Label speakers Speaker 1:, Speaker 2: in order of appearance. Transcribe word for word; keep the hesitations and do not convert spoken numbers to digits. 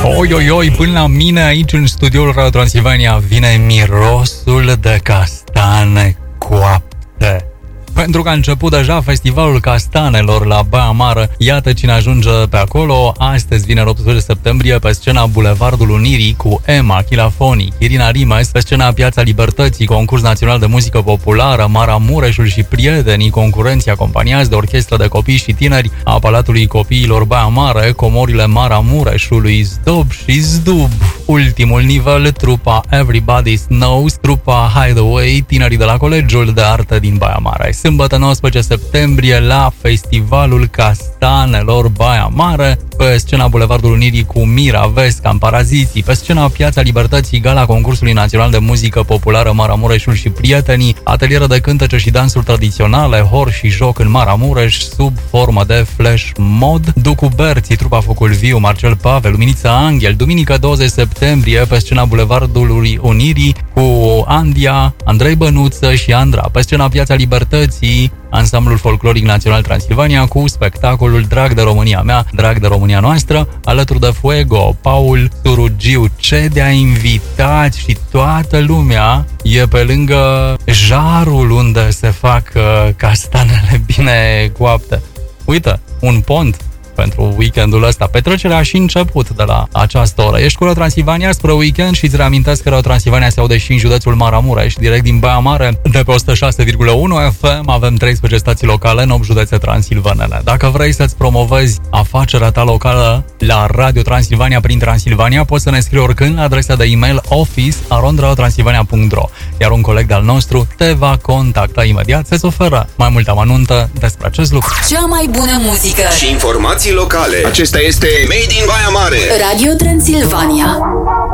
Speaker 1: Oi, oi, oi, până la mine aici în studioul Radio Transilvania vine mirosul de castane coapte. Pentru că a început deja festivalul castanelor la Baia Mare. Iată cine ajunge pe acolo. Astăzi, vineri optsprezece septembrie, pe scena Bulevardul Unirii cu Emma, Chilafoni, Irina Rimes, pe scena Piața Libertății, concurs național de muzică populară, Maramureșul și prietenii, concurenții acompaniați de orchestră de copii și tineri a Palatului Copiilor Baia Mare, comorile Maramureșului, Zdob și Zdub. Ultimul nivel, trupa Everybody Knows, trupa Hideaway, tinerii de la Colegiul de Artă din Baia Mare. Sâmbătă nouăsprezece septembrie la Festivalul Castanelor Baia Mare, pe scena Bulevardul Unirii cu Mira, Vesca, în Paraziții, pe scena Piața Libertății, gala concursului național de muzică populară Maramureșul și prietenii, atelieră de cântece și dansuri tradiționale, hor și joc în Maramureș sub formă de flash mod, Ducu Berții, trupa Focul Viu, Marcel Pavel, Luminița Anghel, duminică douăzeci septembrie pe scena Bulevardului Unirii cu Andia, Andrei Bănuță și Andra, pe scena Piața Libertății Ansamblul Folcloric Național Transilvania cu spectacolul Drag de România Mea, Drag de România Noastră, alături de Fuego, Paul Surugiu, ce de-a invitat și toată lumea e pe lângă jarul unde se fac uh, castanele bine coapte. Uite, un pont pentru weekendul ăsta. Petrecerea a și început de la această oră. Ești cu Radio Transilvania spre weekend și îți reamintesc că Radio Transilvania se aude și în județul Maramureș, direct din Baia Mare, de pe o sută șase virgulă unu F M. Avem treisprezece stații locale în opt județe transilvanene. Dacă vrei să-ți promovezi afacerea ta locală la Radio Transilvania prin Transilvania, poți să ne scrii oricând la adresa de e-mail office arond radio transilvania punct ro, iar un coleg de-al nostru te va contacta imediat să-ți oferă mai multe amănunte despre acest lucru.
Speaker 2: Cea mai bună muzică
Speaker 3: și informații locale. Acesta este Made in Baia Mare.
Speaker 2: Radio Transilvania.